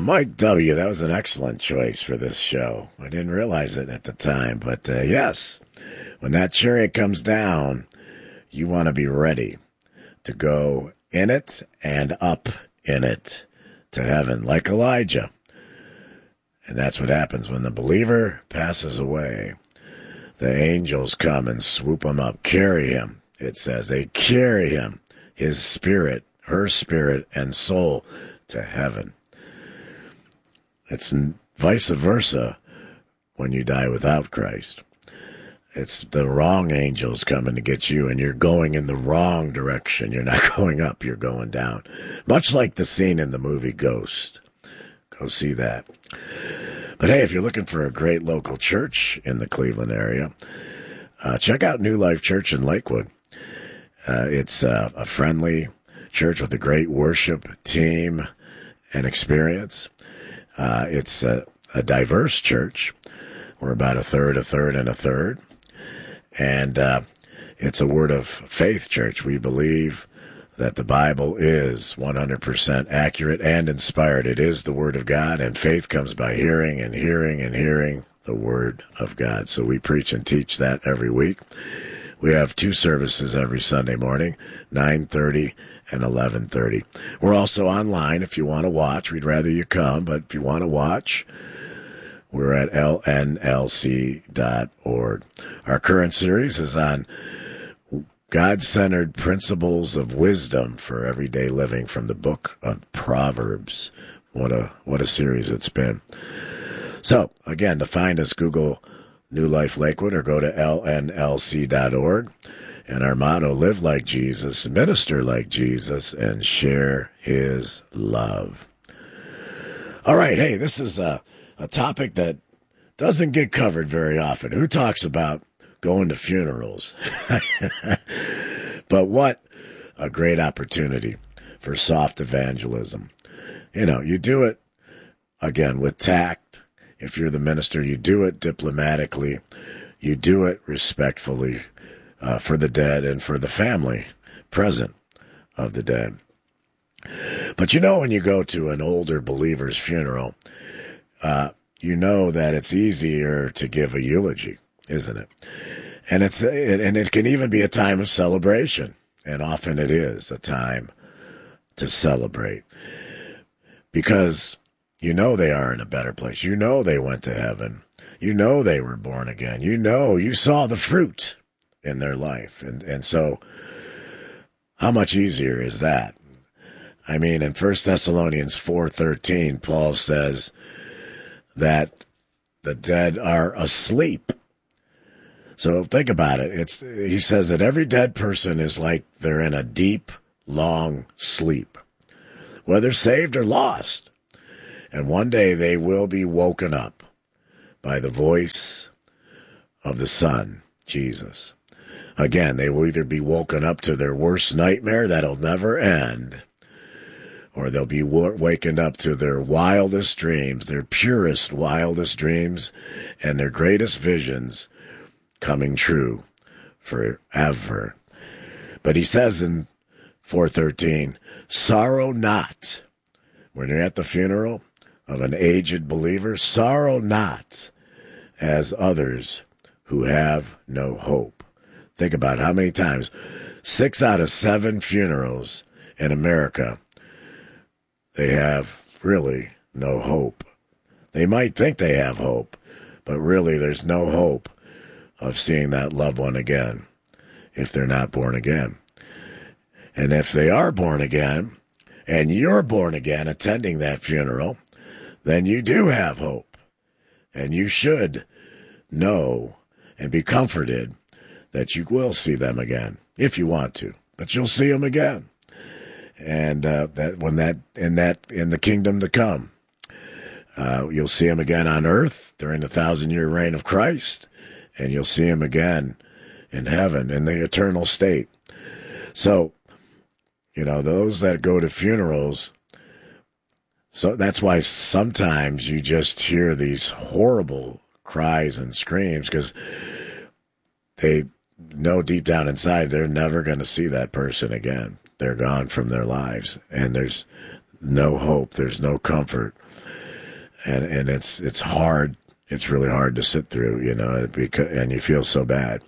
Mike W., that was an excellent choice for this show. I didn't realize it at the time, but yes, when that chariot comes down, you want to be ready to go in it and up in it to heaven, like Elijah. And that's what happens when the believer passes away. The angels come and swoop him up, carry him. It says they carry him, his spirit, her spirit, and soul to heaven. It's vice versa when you die without Christ. It's the wrong angels coming to get you, and you're going in the wrong direction. You're not going up, you're going down. Much like the scene in the movie Ghost. Go see that. But hey, if you're looking for a great local church in the Cleveland area, check out New Life Church in Lakewood. It's a friendly church with a great worship team and experience. It's a diverse church. We're about a third, and a third. And it's a word of faith church. We believe that the Bible is 100% accurate and inspired. It is the Word of God, and faith comes by hearing and hearing and hearing the Word of God. So we preach and teach that every week. We have 2 services every Sunday morning, 9:30 and 11:30. We're also online if you want to watch. We'd rather you come, but if you want to watch, we're at lnlc.org. Our current series is on God-centered principles of wisdom for everyday living from the book of Proverbs. What a series it's been. So, again, to find us, Google New Life Lakewood or go to lnlc.org. And our motto, live like Jesus, minister like Jesus, and share his love. All right, hey, this is a topic that doesn't get covered very often. Who talks about going to funerals? But what a great opportunity for soft evangelism. You know, you do it, again, with tact. If you're the minister, you do it diplomatically. You do it respectfully for the dead and for the family present of the dead. But you know, when you go to an older believer's funeral, you know that it's easier to give a eulogy, isn't it? And it can even be a time of celebration, and often it is a time to celebrate because you know they are in a better place. You know they went to heaven. You know they were born again. You know you saw the fruit in their life, and so how much easier is that? I mean, in 1 Thessalonians 4:13, Paul says that the dead are asleep. So think about it. He says that every dead person is like they're in a deep, long sleep, whether saved or lost. And one day they will be woken up by the voice of the Son, Jesus. Again, they will either be woken up to their worst nightmare that'll never end, or they'll be wakened up to their wildest dreams, their purest, wildest dreams, and their greatest visions coming true forever. But he says in 4:13, sorrow not. When you're at the funeral of an aged believer, sorrow not as others who have no hope. Think about how many times, 6 out of 7 funerals in America, they have really no hope. They might think they have hope, but really there's no hope of seeing that loved one again if they're not born again. And if they are born again, and you're born again attending that funeral, then you do have hope. And you should know and be comforted that you will see them again, if you want to. But you'll see them again. And that when in the kingdom to come, you'll see them again on earth during the 1,000-year reign of Christ, and you'll see him again in heaven in the eternal state. So, you know, those that go to funerals, so that's why sometimes you just hear these horrible cries and screams because they know deep down inside they're never going to see that person again. They're gone from their lives, and no hope. There's no comfort. And it's hard. It's really hard to sit through, and you feel so bad.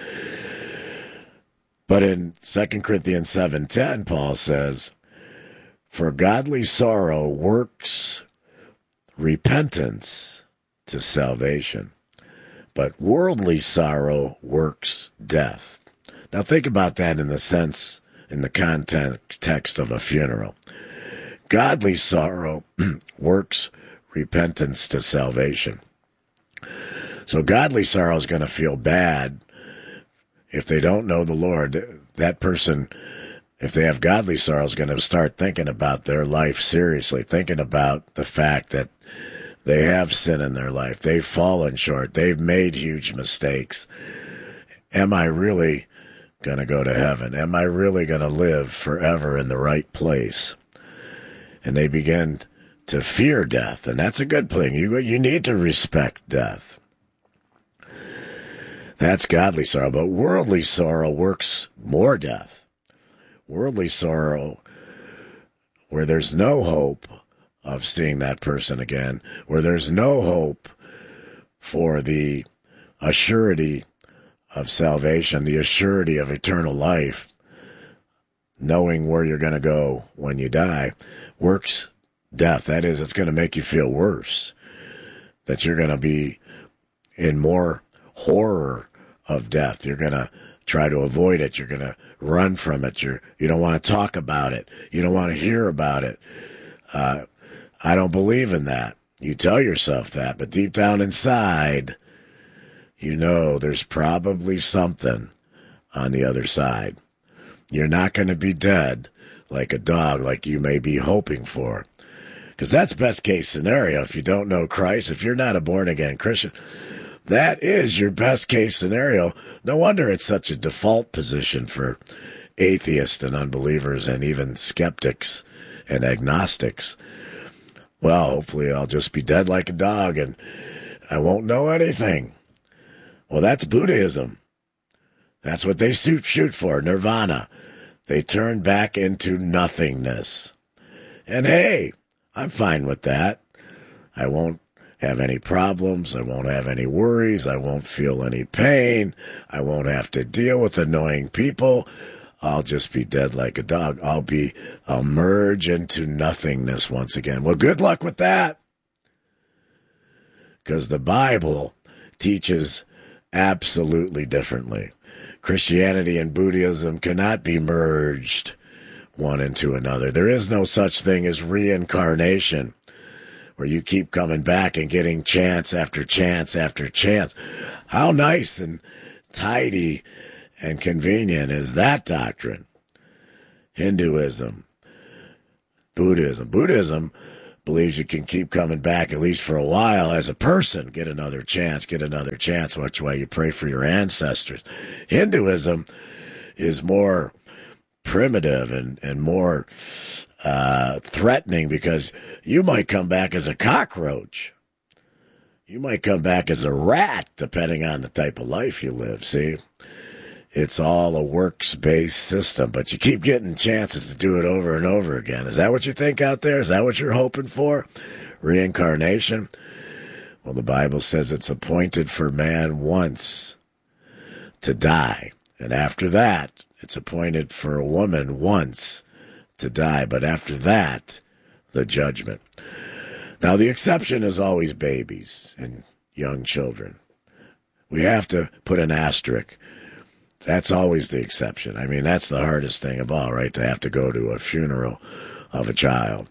But in 2 Corinthians 7:10, Paul says, "For godly sorrow works repentance to salvation, but worldly sorrow works death." Now think about that in the context of a funeral. Godly sorrow works repentance to salvation. So godly sorrow is going to feel bad if they don't know the Lord. That person, if they have godly sorrow, is going to start thinking about their life seriously, thinking about the fact that they have sin in their life. They've fallen short. They've made huge mistakes. Am I really going to go to heaven? Am I really going to live forever in the right place? And they begin to fear death, and that's a good thing. You need to respect death. That's godly sorrow, but worldly sorrow works more death. Worldly sorrow, where there's no hope of seeing that person again, where there's no hope for the assurity of salvation, the assurity of eternal life, knowing where you're going to go when you die, works death. That is, it's going to make you feel worse, that you're going to be in more horror of death. You're going to try to avoid it. You're going to run from it. You don't want to talk about it. You don't want to hear about it. I don't believe in that. You tell yourself that, but deep down inside, there's probably something on the other side. You're not going to be dead like a dog, like you may be hoping for. Because that's best case scenario. If you don't know Christ, if you're not a born-again Christian, that is your best case scenario. No wonder it's such a default position for atheists and unbelievers and even skeptics and agnostics. Well, hopefully I'll just be dead like a dog and I won't know anything. Well, that's Buddhism. That's what they shoot for, nirvana. They turn back into nothingness. And hey, I'm fine with that. I won't have any problems. I won't have any worries. I won't feel any pain. I won't have to deal with annoying people. I'll just be dead like a dog. I'll merge into nothingness once again. Well, good luck with that. Because the Bible teaches absolutely differently. Christianity and Buddhism cannot be merged one into another. There is no such thing as reincarnation, where you keep coming back and getting chance after chance after chance. How nice and tidy and convenient is that doctrine? Hinduism, Buddhism. Buddhism believes you can keep coming back at least for a while as a person. Get another chance, which way you pray for your ancestors. Hinduism is more primitive and more threatening, because you might come back as a cockroach. You might come back as a rat, depending on the type of life you live, see? It's all a works-based system, but you keep getting chances to do it over and over again. Is that what you think out there? Is that what you're hoping for? Reincarnation? Well, the Bible says it's appointed for man once to die. And after that, it's appointed for a woman once to die. But after that, the judgment. Now, the exception is always babies and young children. We have to put an asterisk. That's always the exception. I mean, that's the hardest thing of all, right? To have to go to a funeral of a child.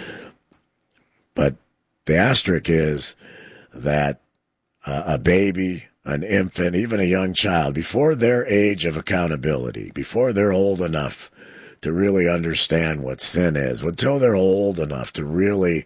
But the asterisk is that a baby, an infant, even a young child, before their age of accountability, before they're old enough to really understand what sin is, until they're old enough to really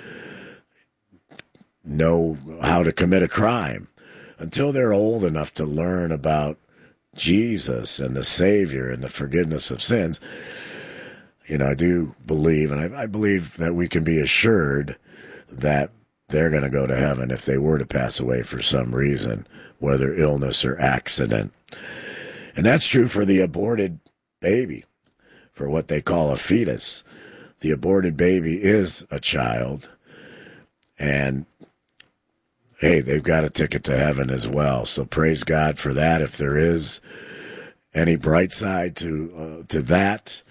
know how to commit a crime, until they're old enough to learn about Jesus and the Savior and the forgiveness of sins, I do believe, and I believe that we can be assured that they're going to go to heaven if they were to pass away for some reason, whether illness or accident. And that's true for the aborted baby, for what they call a fetus. the aborted baby is a child, and hey, they've got a ticket to heaven as well. So praise God for that. If there is any bright side to that,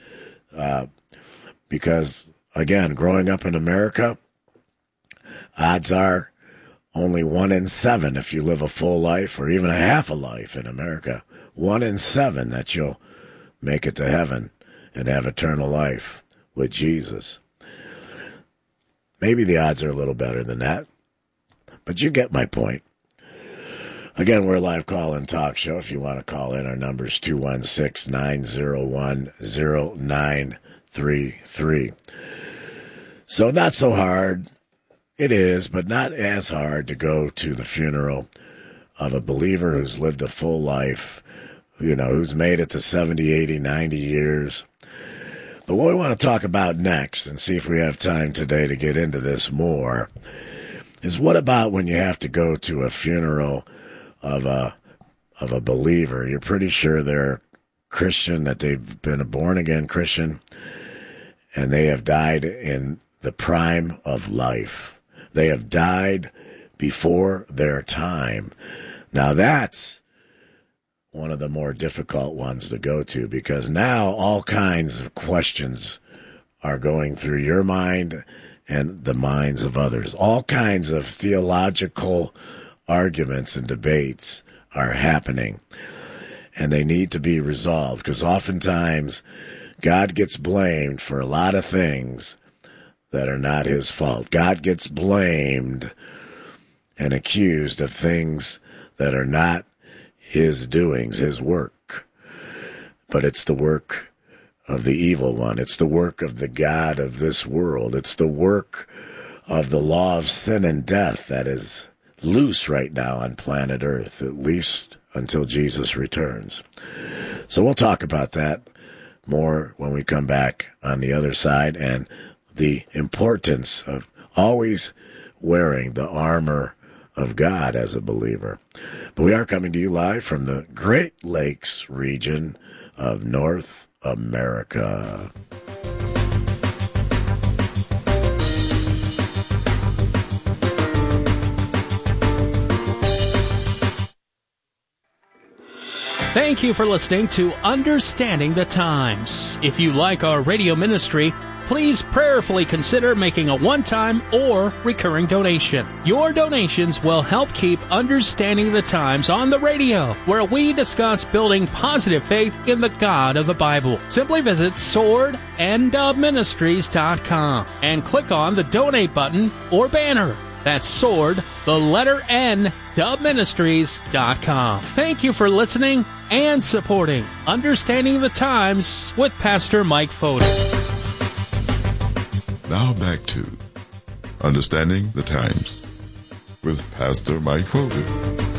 because again, growing up in America, odds are only 1 in 7 if you live a full life or even a half a life in America. 1 in 7 that you'll make it to heaven and have eternal life with Jesus. Maybe the odds are a little better than that, but you get my point. Again, we're a live call-in talk show. If you want to call in, our number is 216-901-0933. So not so hard. It is, but not as hard to go to the funeral of a believer who's lived a full life, who's made it to 70, 80, 90 years. But what we want to talk about next, and see if we have time today to get into this more, is what about when you have to go to a funeral of a believer? You're pretty sure they're Christian, that they've been a born-again Christian, and they have died in the prime of life. They have died before their time. Now that's one of the more difficult ones to go to, because now all kinds of questions are going through your mind and the minds of others. All kinds of theological arguments and debates are happening, and they need to be resolved, because oftentimes God gets blamed for a lot of things that are not his fault. God gets blamed and accused of things that are not his doings, his work. But it's the work of the evil one. It's the work of the God of this world. It's the work of the law of sin and death that is loose right now on planet Earth, at least until Jesus returns. So we'll talk about that more when we come back on the other side, and the importance of always wearing the armor of God as a believer. But we are coming to you live from the Great Lakes region of North America. Thank you for listening to Understanding the Times. If you like our radio ministry, please prayerfully consider making a one-time or recurring donation. Your donations will help keep Understanding the Times on the radio, where we discuss building positive faith in the God of the Bible. Simply visit swordndubministries.com and click on the donate button or banner. That's sword, the letter N, dubministries.com. Thank you for listening and supporting Understanding the Times with Pastor Mike Fody. Now back to Understanding the Times with Pastor Mike Fody.